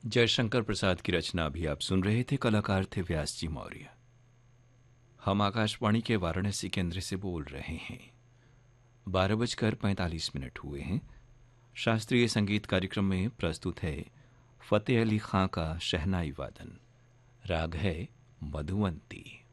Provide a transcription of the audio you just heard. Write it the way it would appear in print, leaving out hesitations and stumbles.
जयशंकर प्रसाद की रचना भी आप सुन रहे थे। कलाकार थे व्यास जी मौर्य। हम आकाशवाणी के वाराणसी केंद्र से बोल रहे हैं। 12:45 हुए हैं। शास्त्रीय संगीत कार्यक्रम में प्रस्तुत है फतेह अली खां का शहनाई वादन। राग है मधुवंती।